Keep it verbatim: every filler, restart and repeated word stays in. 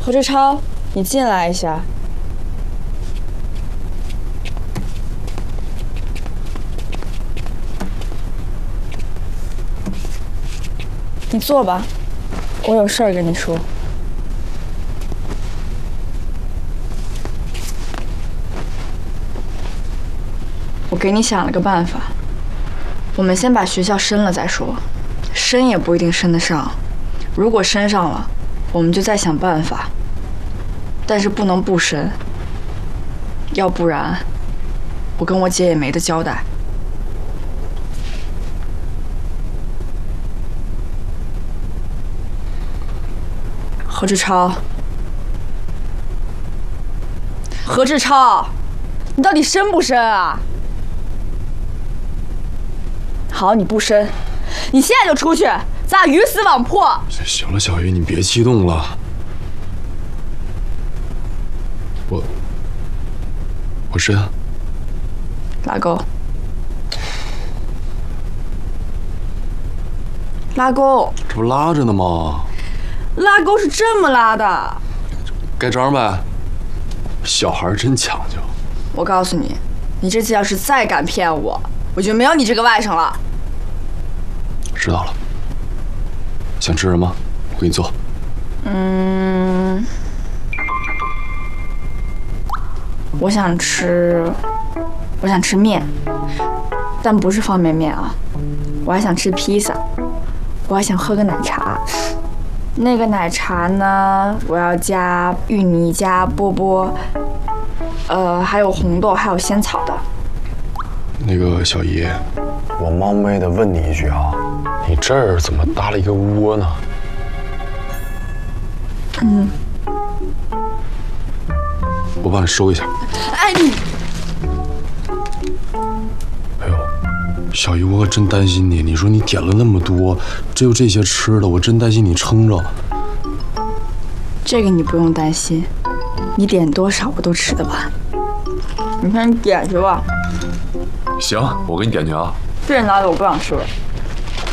何志超，你进来一下。你坐吧，我有事儿跟你说。我给你想了个办法，我们先把学校升了再说，升也不一定升得上。如果升上了，我们就再想办法。但是不能不升，要不然我跟我姐也没得交代。何志超，何志超，你到底升不升啊？好，你不升，你现在就出去，咱俩鱼死网破。 行了，小鱼，你别激动了。我，我升。 拉钩。拉钩。 这不拉着呢吗？ 拉钩是这么拉的。 盖章呗。小孩真讲究。 我告诉你，你这次要是再敢骗我，我就没有你这个外甥了。 知道了。想吃什么？我给你做。 嗯，我想吃，我想吃面，但不是方便面啊。我还想吃披萨，我还想喝个奶茶。那个奶茶呢，我要加芋泥加波波，呃，还有红豆，还有仙草的。 那个小姨，我冒昧的问你一句啊，你这儿怎么搭了一个窝呢？ 嗯， 我帮你收一下。 哎你， 哎呦，小姨，我可真担心你。你说你点了那么多，只有这些吃的，我真担心你撑着。 这个你不用担心，你点多少我都吃得完。你看你点去吧。 行，我给你点去啊。 这拿的我不想吃了。